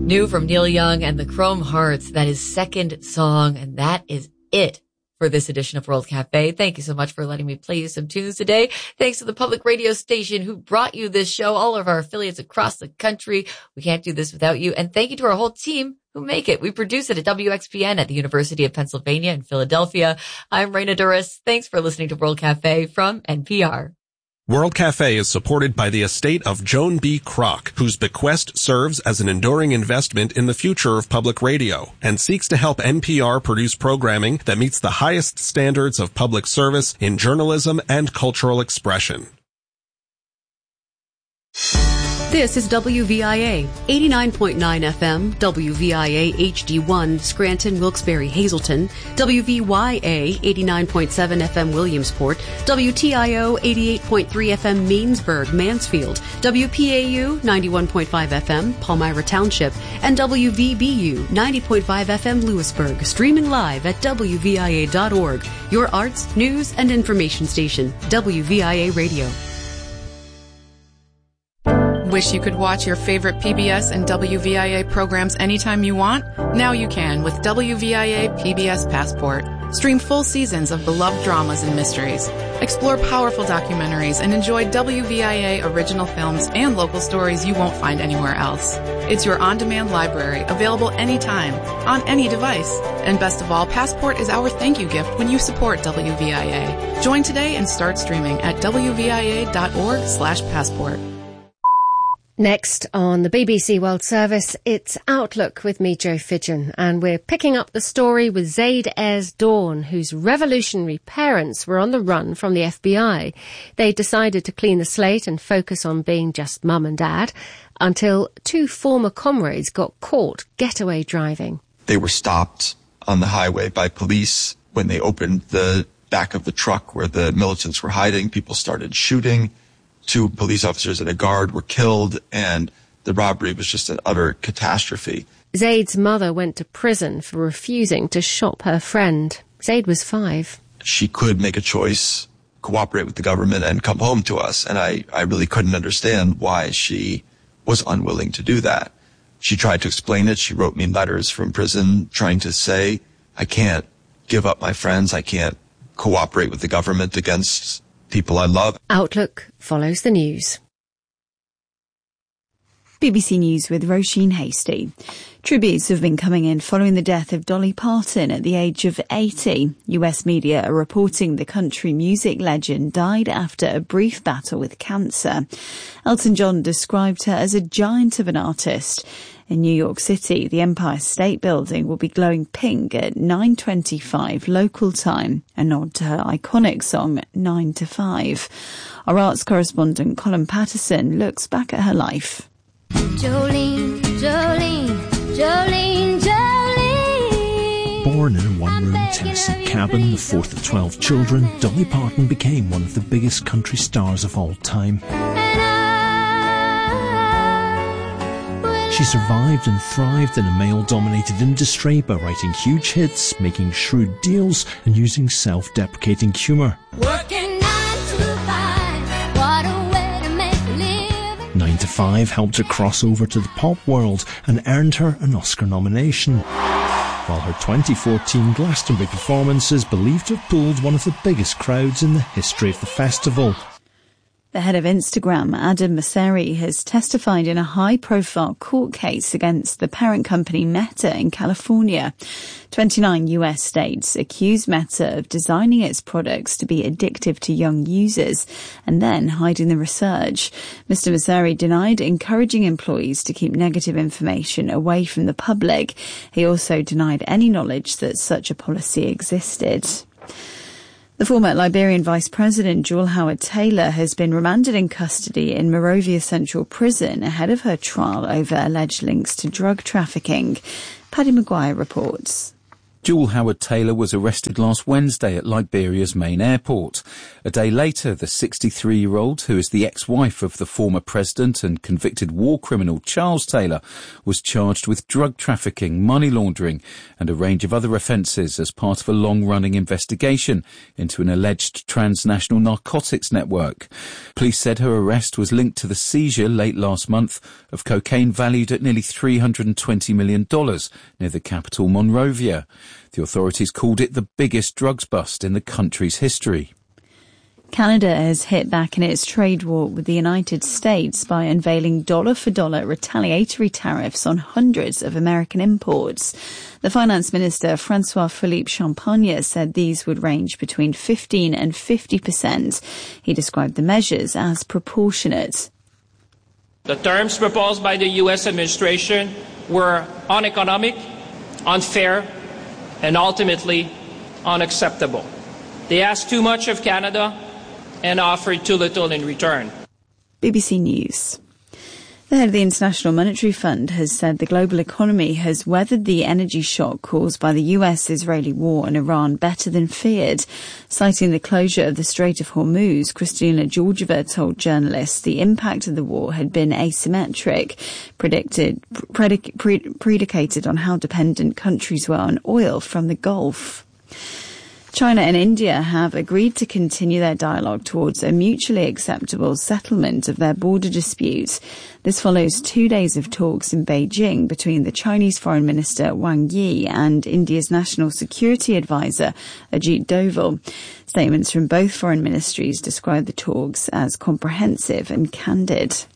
New from Neil Young and the Chrome Hearts. That is second song, and that is it for this edition of World Cafe. Thank you so much for letting me play you some tunes today. Thanks to the public radio station who brought you this show, all of our affiliates across the country. We can't do this without you. And thank you to our whole team who make it. We produce it at WXPN at the University of Pennsylvania in Philadelphia. I'm Raina Duras. Thanks for listening to World Cafe from NPR. World Cafe is supported by the estate of Joan B. Kroc, whose bequest serves as an enduring investment in the future of public radio and seeks to help NPR produce programming that meets the highest standards of public service in journalism and cultural expression. This is WVIA, 89.9 FM, WVIA HD1, Scranton, Wilkes-Barre, Hazleton, WVYA, 89.7 FM, Williamsport, WTIO, 88.3 FM, Mainsburg, Mansfield, WPAU, 91.5 FM, Palmyra Township, and WVBU, 90.5 FM, Lewisburg, streaming live at WVIA.org, your arts, news, and information station, WVIA Radio. Wish you could watch your favorite PBS and WVIA programs anytime you want? Now you can with WVIA PBS Passport. Stream full seasons of beloved dramas and mysteries. Explore powerful documentaries and enjoy WVIA original films and local stories you won't find anywhere else. It's your on-demand library, available anytime, on any device. And best of all, Passport is our thank you gift when you support WVIA. Join today and start streaming at WVIA.org/passport. Next on the BBC World Service, it's Outlook with me, Jo Fidgen, and we're picking up the story with Zaid Ayres-Dawn, whose revolutionary parents were on the run from the FBI. They decided to clean the slate and focus on being just mum and dad, until two former comrades got caught getaway driving. They were stopped on the highway by police. When they opened the back of the truck where the militants were hiding, people started shooting. Two police officers and a guard were killed, and the robbery was just an utter catastrophe. Zaid's mother went to prison for refusing to shop her friend. Zaid was 5. She could make a choice, cooperate with the government, and come home to us, and I really couldn't understand why she was unwilling to do that. She tried to explain it. She wrote me letters from prison trying to say, I can't give up my friends, I can't cooperate with the government against people I love. Outlook follows the news. BBC News with Roisin Hasty. Tributes have been coming in following the death of Dolly Parton at the age of 80. US media are reporting the country music legend died after a brief battle with cancer. Elton John described her as a giant of an artist. In New York City, the Empire State Building will be glowing pink at 9:25 local time, a nod to her iconic song 9 to 5. Our arts correspondent Colin Patterson looks back at her life. Jolene, Jolene, Jolene, Jolene. Born in a one-room Tennessee cabin, the fourth of 12 children, Dolly Parton became one of the biggest country stars of all time. She survived and thrived in a male-dominated industry by writing huge hits, making shrewd deals, and using self-deprecating humour. Working 9 to 5, what a way to make a living. 9 to 5 helped her cross over to the pop world and earned her an Oscar nomination, while her 2014 Glastonbury performance is believed to have pulled one of the biggest crowds in the history of the festival. The head of Instagram, Adam Mosseri, has testified in a high-profile court case against the parent company Meta in California. 29 US states accuse Meta of designing its products to be addictive to young users and then hiding the research. Mr. Mosseri denied encouraging employees to keep negative information away from the public. He also denied any knowledge that such a policy existed. The former Liberian Vice President, Jewel Howard-Taylor, has been remanded in custody in Monrovia Central Prison ahead of her trial over alleged links to drug trafficking. Paddy Maguire reports. Jewel Howard-Taylor was arrested last Wednesday at Liberia's main airport. A day later, the 63-year-old, who is the ex-wife of the former president and convicted war criminal Charles Taylor, was charged with drug trafficking, money laundering and a range of other offences as part of a long-running investigation into an alleged transnational narcotics network. Police said her arrest was linked to the seizure late last month of cocaine valued at nearly $320 million near the capital Monrovia. The authorities called it the biggest drugs bust in the country's history. Canada has hit back in its trade war with the United States by unveiling dollar-for-dollar retaliatory tariffs on hundreds of American imports. The Finance Minister, Francois-Philippe Champagne, said these would range between 15% and 50%. He described the measures as proportionate. The terms proposed by the U.S. administration were uneconomic, unfair, and ultimately unacceptable. They asked too much of Canada and offered too little in return. BBC News. The head of the International Monetary Fund has said the global economy has weathered the energy shock caused by the US-Israeli war in Iran better than feared. Citing the closure of the Strait of Hormuz, Kristalina Georgieva told journalists the impact of the war had been asymmetric, predicated on how dependent countries were on oil from the Gulf. China and India have agreed to continue their dialogue towards a mutually acceptable settlement of their border dispute. This follows 2 days of talks in Beijing between the Chinese Foreign Minister Wang Yi and India's National Security Advisor Ajit Doval. Statements from both foreign ministries describe the talks as comprehensive and candid.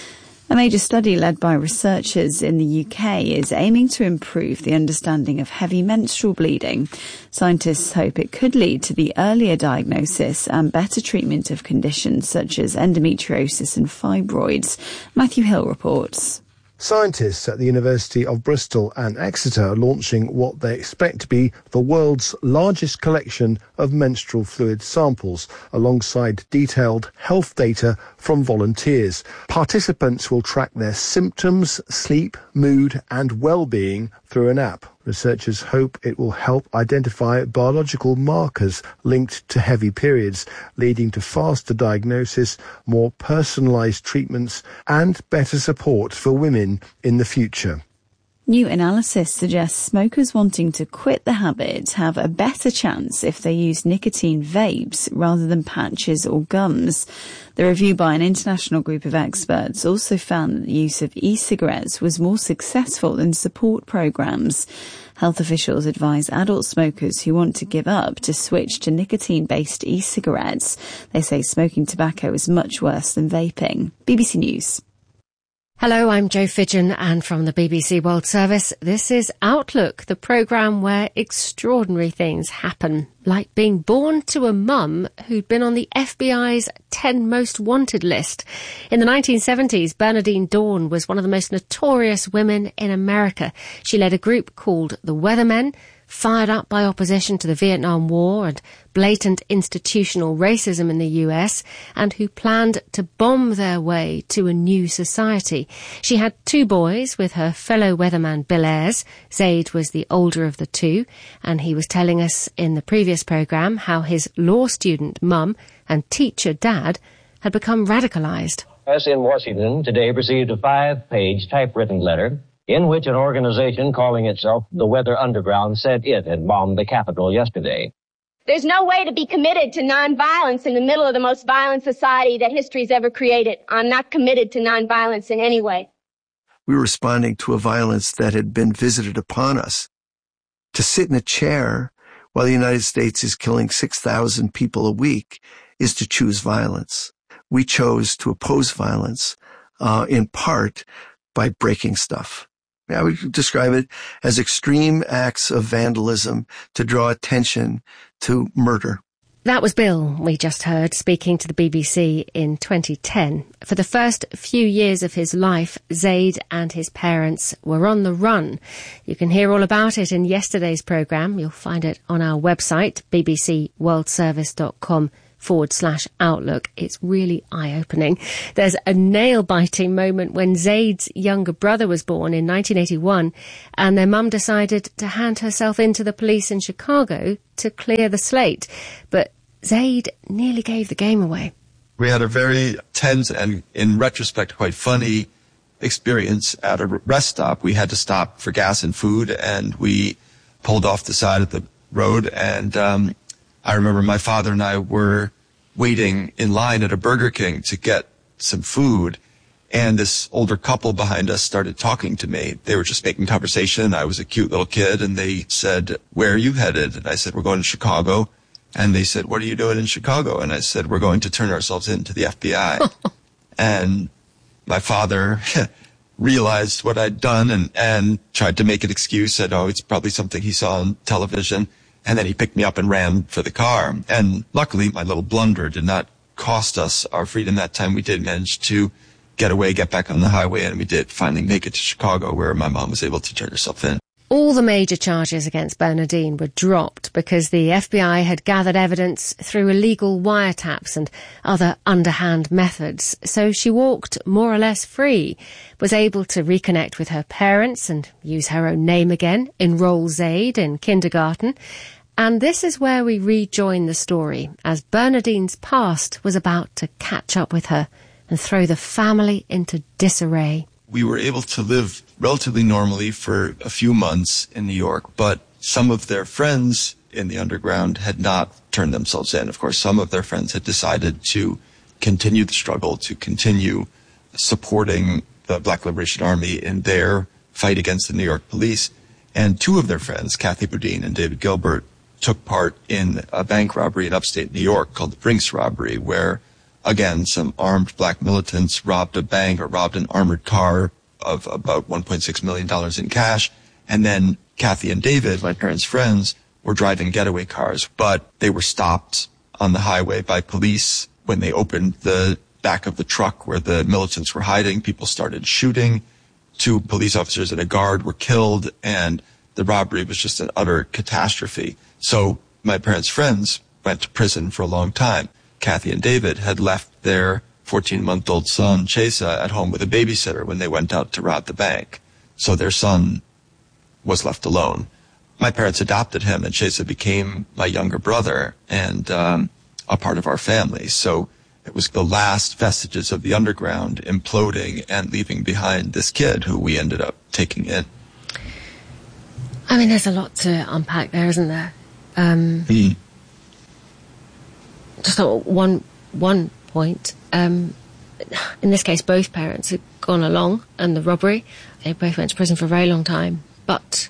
A major study led by researchers in the UK is aiming to improve the understanding of heavy menstrual bleeding. Scientists hope it could lead to the earlier diagnosis and better treatment of conditions such as endometriosis and fibroids. Matthew Hill reports. Scientists at the University of Bristol and Exeter are launching what they expect to be the world's largest collection of menstrual fluid samples, alongside detailed health data from volunteers. Participants will track their symptoms, sleep, mood and well-being through an app. Researchers hope it will help identify biological markers linked to heavy periods, leading to faster diagnosis, more personalised treatments and better support for women in the future. New analysis suggests smokers wanting to quit the habit have a better chance if they use nicotine vapes rather than patches or gums. The review by an international group of experts also found that the use of e-cigarettes was more successful than support programs. Health officials advise adult smokers who want to give up to switch to nicotine-based e-cigarettes. They say smoking tobacco is much worse than vaping. BBC News. Hello, I'm Jo Fidgen, and from the BBC World Service, this is Outlook, the programme where extraordinary things happen, like being born to a mum who'd been on the FBI's 10 most wanted list. In the 1970s, Bernadine Dawn was one of the most notorious women in America. She led a group called the Weathermen, fired up by opposition to the Vietnam War and blatant institutional racism in the US, and who planned to bomb their way to a new society. She had 2 boys with her fellow weatherman Bill Ayers. Zaid was the older of the 2, and he was telling us in the previous programme how his law student mum and teacher dad had become radicalised. Us in Washington today received a 5-page typewritten letter in which an organization calling itself the Weather Underground said it had bombed the Capitol yesterday. There's no way to be committed to nonviolence in the middle of the most violent society that history's ever created. I'm not committed to nonviolence in any way. We were responding to a violence that had been visited upon us. To sit in a chair while the United States is killing 6,000 people a week is to choose violence. We chose to oppose violence, in part by breaking stuff. I would describe it as extreme acts of vandalism to draw attention to murder. That was Bill, we just heard, speaking to the BBC in 2010. For the first few years of his life, Zaid and his parents were on the run. You can hear all about it in yesterday's programme. You'll find it on our website, bbcworldservice.com bbc.co.uk/outlook. It's really eye-opening. There's a nail-biting moment when Zaid's younger brother was born in 1981 and their mum decided to hand herself into the police in Chicago to clear the slate. But Zaid nearly gave the game away. We had a very tense and, in retrospect, quite funny experience at a rest stop. We had to stop for gas and food, and we pulled off the side of the road. And I remember my father and I were waiting in line at a Burger King to get some food, and this older couple behind us started talking to me. They were just making conversation. I was a cute little kid, and they said, "Where are you headed?" And I said, "We're going to Chicago." And they said, "What are you doing in Chicago?" And I said, "We're going to turn ourselves in to the FBI." And my father realized what I'd done and tried to make an excuse, said, "Oh, it's probably something he saw on television." And then he picked me up and ran for the car. And luckily, my little blunder did not cost us our freedom that time. We did manage to get away, get back on the highway, and we did finally make it to Chicago, where my mom was able to turn herself in. All the major charges against Bernardine were dropped because the FBI had gathered evidence through illegal wiretaps and other underhand methods. So she walked more or less free, was able to reconnect with her parents and use her own name again, enroll Zaid in kindergarten. And this is where we rejoin the story, as Bernardine's past was about to catch up with her and throw the family into disarray. We were able to live relatively normally for a few months in New York, but some of their friends in the underground had not turned themselves in. Of course, some of their friends had decided to continue the struggle, to continue supporting the Black Liberation Army in their fight against the New York police. And two of their friends, Kathy Boudin and David Gilbert, took part in a bank robbery in upstate New York called the Brinks robbery, where, again, some armed black militants robbed a bank or robbed an armored car of about $1.6 million in cash. And then Kathy and David, my parents' friends, were driving getaway cars, but they were stopped on the highway by police. When they opened the back of the truck where the militants were hiding, people started shooting. 2 police officers and a guard were killed, and the robbery was just an utter catastrophe. So my parents' friends went to prison for a long time. Kathy and David had left their 14-month-old son, Chesa, at home with a babysitter when they went out to rob the bank. So their son was left alone. My parents adopted him, and Chesa became my younger brother and a part of our family. So it was the last vestiges of the underground imploding and leaving behind this kid who we ended up taking in. I mean, there's a lot to unpack there, isn't there? Just one point. In this case, both parents had gone along in the robbery. They both went to prison for a very long time. But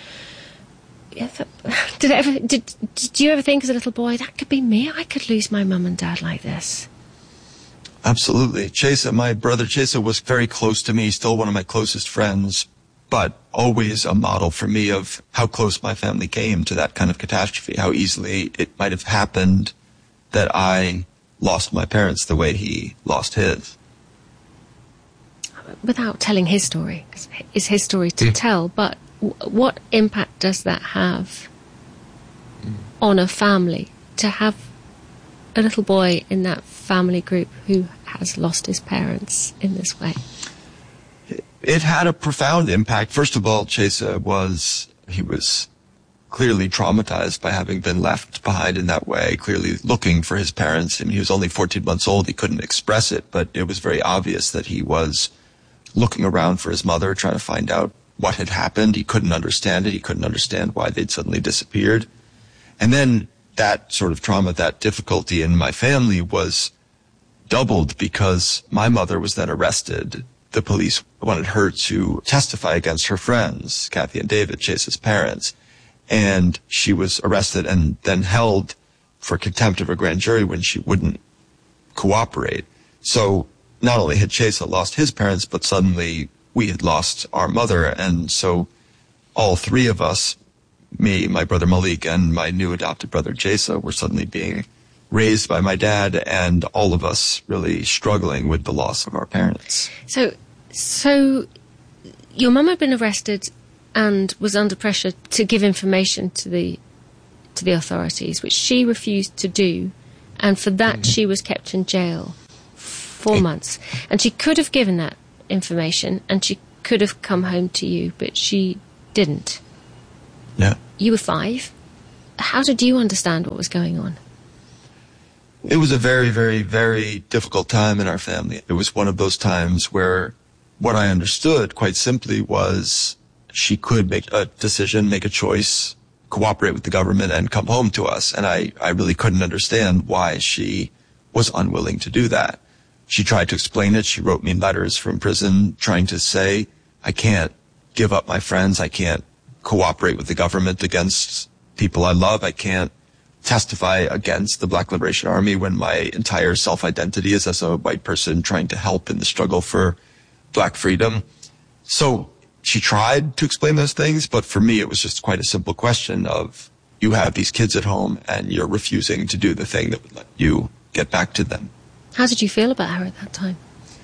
did you ever think as a little boy, that could be me? I could lose my mum and dad like this. Absolutely. Chesa, my brother Chesa, was very close to me, still one of my closest friends, but always a model for me of how close my family came to that kind of catastrophe, how easily it might have happened that I lost my parents the way he lost his. Without telling his story, it's his story to tell, but what impact does that have on a family to have a little boy in that family group who has lost his parents in this way? It had a profound impact. First of all, Chesa was clearly traumatized by having been left behind in that way, clearly looking for his parents. I mean, he was only 14 months old. He couldn't express it, but it was very obvious that he was looking around for his mother, trying to find out what had happened. He couldn't understand it. He couldn't understand why they'd suddenly disappeared. And then that sort of trauma, that difficulty in my family was doubled because my mother was then arrested. The police wanted her to testify against her friends, Kathy and David, Chesa's parents. And she was arrested and then held for contempt of a grand jury when she wouldn't cooperate. So not only had Chesa lost his parents, but suddenly we had lost our mother. And so all 3 of us, me, my brother Malik, and my new adopted brother Chesa, were suddenly being raised by my dad, and all of us really struggling with the loss of our parents. So your mum had been arrested and was under pressure to give information to the authorities, which she refused to do And for that, she was kept in jail 4 months. And she could have given that information and she could have come home to you, but she didn't. Yeah. You were 5. How did you understand what was going on? It was a very, very, very difficult time in our family. It was one of those times where what I understood, quite simply, was she could make a decision, make a choice, cooperate with the government, and come home to us. And I really couldn't understand why she was unwilling to do that. She tried to explain it. She wrote me letters from prison trying to say, I can't give up my friends. I can't cooperate with the government against people I love. I can't testify against the Black Liberation Army when my entire self-identity is as a white person trying to help in the struggle for black freedom. So she tried to explain those things, but for me it was just quite a simple question of, you have these kids at home and you're refusing to do the thing that would let you get back to them. How did you feel about her at that time?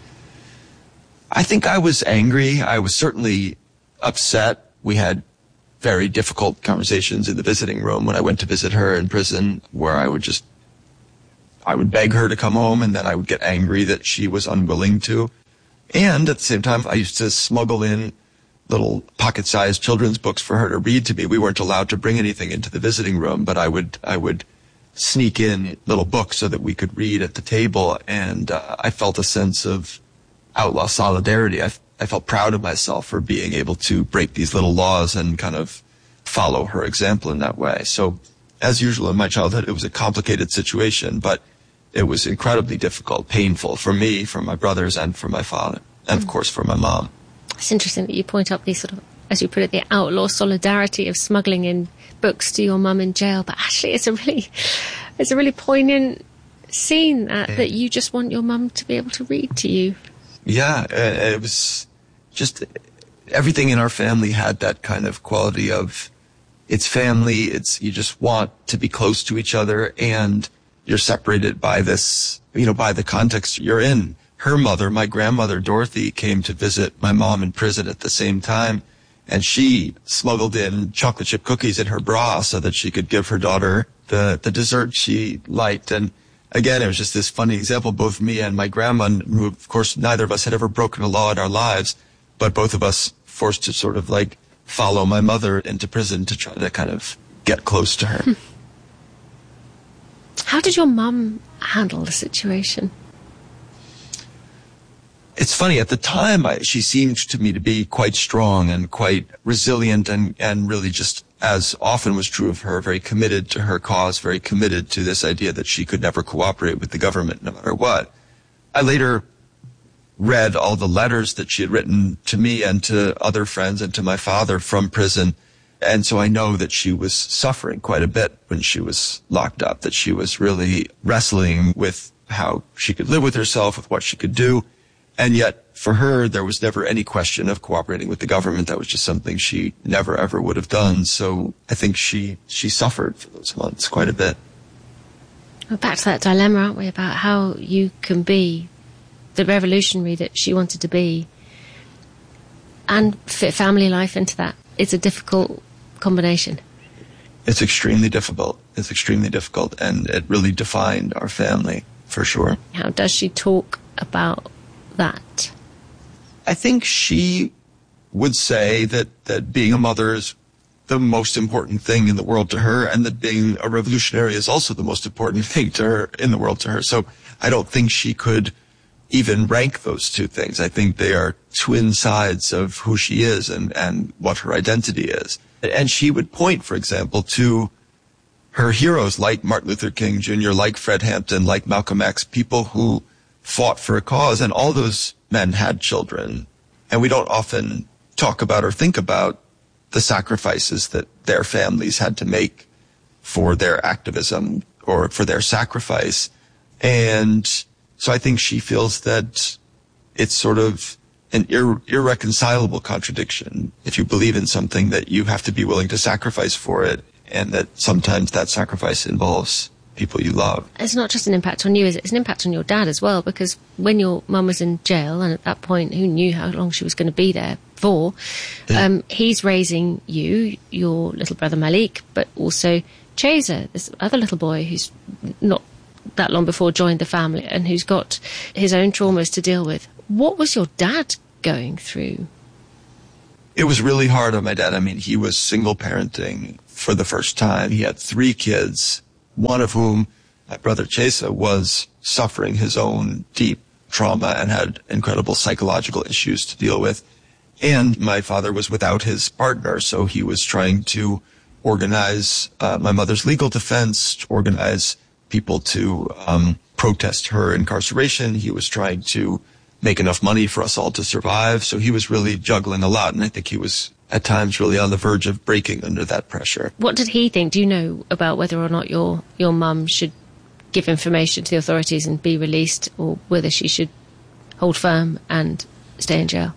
I think I was angry. I was certainly upset. We had very difficult conversations in the visiting room when I went to visit her in prison, where I would beg her to come home, and then I would get angry that she was unwilling to. And at the same time, I used to smuggle in little pocket-sized children's books for her to read to me. We weren't allowed to bring anything into the visiting room, but I would sneak in little books so that we could read at the table, and I felt a sense of outlaw solidarity. I felt proud of myself for being able to break these little laws and kind of follow her example in that way. So, as usual in my childhood, it was a complicated situation, but it was incredibly difficult, painful for me, for my brothers, and for my father, and of course for my mom. It's interesting that you point up these sort of, as you put it, the outlaw solidarity of smuggling in books to your mum in jail, but actually it's a really poignant scene that you just want your mum to be able to read to you. Yeah, it was just everything in our family had that kind of quality of, it's family, you just want to be close to each other, and you're separated by this, by the context you're in. Her mother, my grandmother Dorothy, came to visit my mom in prison at the same time, and she smuggled in chocolate chip cookies in her bra so that she could give her daughter the dessert she liked. And again, it was just this funny example. Both me and my grandma, who of course neither of us had ever broken a law in our lives, but both of us forced to sort of like follow my mother into prison to try to kind of get close to her. How did your mum handle the situation? It's funny, at the time, she seemed to me to be quite strong and quite resilient and really, just as often was true of her, very committed to her cause, very committed to this idea that she could never cooperate with the government no matter what. I later read all the letters that she had written to me and to other friends and to my father from prison, and so I know that she was suffering quite a bit when she was locked up, that she was really wrestling with how she could live with herself, with what she could do. And yet, for her, there was never any question of cooperating with the government. That was just something she never, ever would have done. So I think she suffered for those months quite a bit. We're back to that dilemma, aren't we, about how you can be the revolutionary that she wanted to be and fit family life into that. It's a difficult combination. It's extremely difficult. And it really defined our family, for sure. How does she talk about that? I think she would say that being a mother is the most important thing in the world to her, and that being a revolutionary is also the most important thing to her in the world to her. So I don't think she could even rank those two things. I think they are twin sides of who she is and what her identity is. And she would point, for example, to her heroes like Martin Luther King Jr., like Fred Hampton, like Malcolm X, people who fought for a cause, and all those men had children. And we don't often talk about or think about the sacrifices that their families had to make for their activism or for their sacrifice. And so I think she feels that it's sort of an irreconcilable contradiction. If you believe in something, that you have to be willing to sacrifice for it, and that sometimes that sacrifice involves people you love. It's not just an impact on you, is it? It's an impact on your dad as well, because when your mum was in jail, and at that point, who knew how long she was going to be there for, he's raising you, your little brother Malik, but also Chaser, this other little boy who's not that long before joined the family and who's got his own traumas to deal with. What was your dad going through? It was really hard on my dad. I mean, he was single parenting for the first time. He had 3 kids, one of whom, my brother Chesa, was suffering his own deep trauma and had incredible psychological issues to deal with. And my father was without his partner, so he was trying to organize my mother's legal defense, organize people to protest her incarceration. He was trying to make enough money for us all to survive. So he was really juggling a lot, and I think he was at times really on the verge of breaking under that pressure. What did he think? Do you know about whether or not your mum should give information to the authorities and be released, or whether she should hold firm and stay in jail?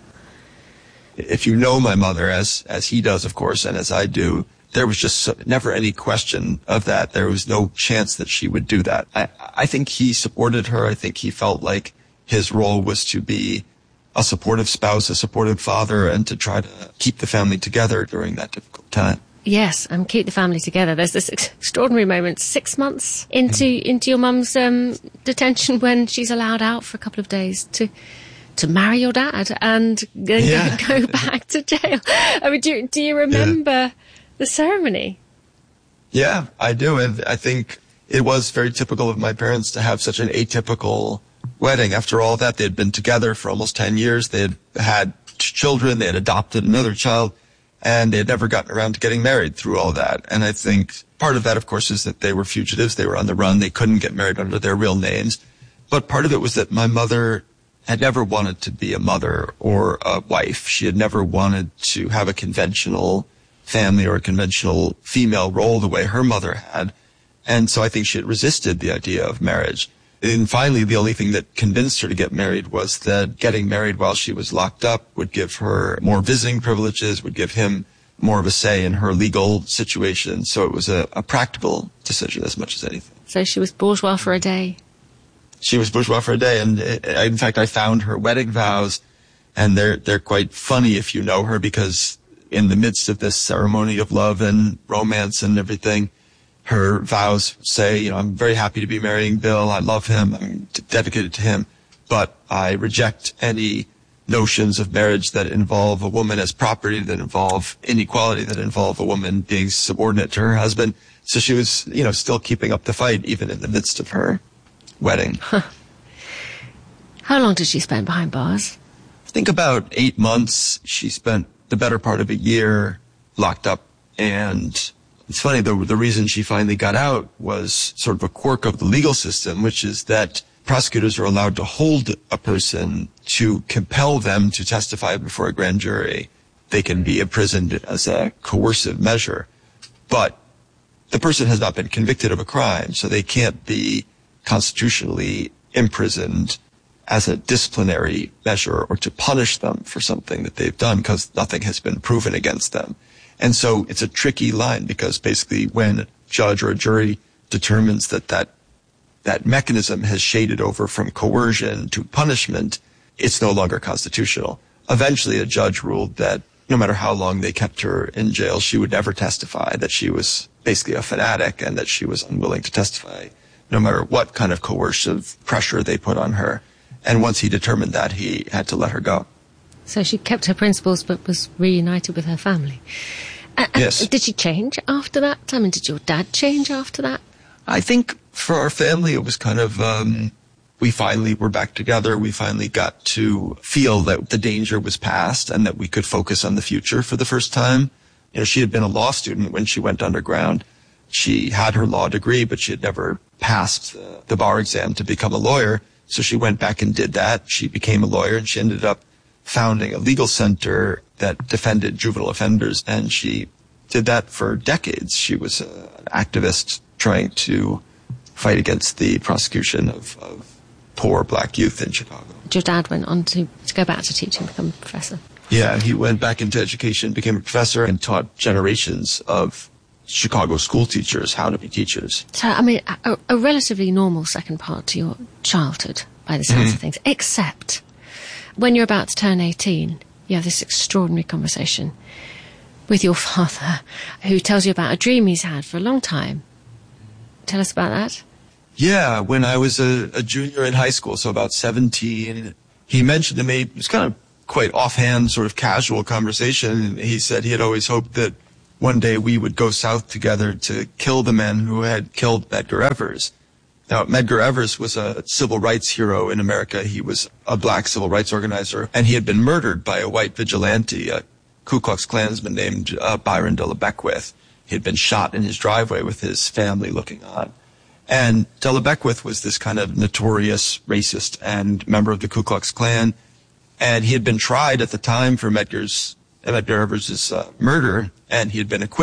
If you know my mother, as he does, of course, and as I do, there was just never any question of that. There was no chance that she would do that. I think he supported her. I think he felt like his role was to be a supportive spouse, a supportive father, and to try to keep the family together during that difficult time. Yes, and keep the family together. There's this extraordinary moment 6 months into your mum's detention when she's allowed out for a couple of days to marry your dad and then go back to jail. I mean, do you remember the ceremony? Yeah, I do. And I think it was very typical of my parents to have such an atypical wedding. After all that, they had been together for almost 10 years. They had children. They had adopted another child. And they had never gotten around to getting married through all that. And I think part of that, of course, is that they were fugitives. They were on the run. They couldn't get married under their real names. But part of it was that my mother had never wanted to be a mother or a wife. She had never wanted to have a conventional family or a conventional female role the way her mother had. And so I think she had resisted the idea of marriage. And finally, the only thing that convinced her to get married was that getting married while she was locked up would give her more visiting privileges, would give him more of a say in her legal situation. So it was a practical decision as much as anything. So she was bourgeois for a day. She was bourgeois for a day. And in fact, I found her wedding vows, and they're quite funny if you know her, because in the midst of this ceremony of love and romance and everything, her vows say, I'm very happy to be marrying Bill. I love him. I'm dedicated to him. But I reject any notions of marriage that involve a woman as property, that involve inequality, that involve a woman being subordinate to her husband. So she was, still keeping up the fight even in the midst of her wedding. How long did she spend behind bars? I think about 8 months. She spent the better part of a year locked up, and it's funny, the reason she finally got out was sort of a quirk of the legal system, which is that prosecutors are allowed to hold a person to compel them to testify before a grand jury. They can be imprisoned as a coercive measure, but the person has not been convicted of a crime, so they can't be constitutionally imprisoned as a disciplinary measure or to punish them for something that they've done because nothing has been proven against them. And so it's a tricky line, because basically when a judge or a jury determines that mechanism has shaded over from coercion to punishment, it's no longer constitutional. Eventually a judge ruled that no matter how long they kept her in jail, she would never testify, that she was basically a fanatic and that she was unwilling to testify no matter what kind of coercive pressure they put on her. And once he determined that, he had to let her go. So she kept her principles but was reunited with her family. Yes. Did she change after that? I mean, did your dad change after that? I think for our family, it was kind of, we finally were back together. We finally got to feel that the danger was past and that we could focus on the future for the first time. She had been a law student when she went underground. She had her law degree, but she had never passed the bar exam to become a lawyer. So she went back and did that. She became a lawyer, and she ended up founding a legal center that defended juvenile offenders, and she did that for decades. She was an activist trying to fight against the prosecution of poor black youth in Chicago. Your dad went on to go back to teaching, become a professor. Yeah, he went back into education, became a professor, and taught generations of Chicago school teachers how to be teachers. So, I mean, a relatively normal second part to your childhood, by the sounds of things, except when you're about to turn 18, you have this extraordinary conversation with your father, who tells you about a dream he's had for a long time. Tell us about that. Yeah, when I was a junior in high school, so about 17, he mentioned to me, it was kind of quite offhand, sort of casual conversation. He said he had always hoped that one day we would go south together to kill the men who had killed Medgar Evers. Now, Medgar Evers was a civil rights hero in America. He was a black civil rights organizer, and he had been murdered by a white vigilante, a Ku Klux Klansman named Byron Della Beckwith. He had been shot in his driveway with his family looking on. And Della Beckwith was this kind of notorious racist and member of the Ku Klux Klan. And he had been tried at the time for Medgar Evers' murder, and he had been acquitted.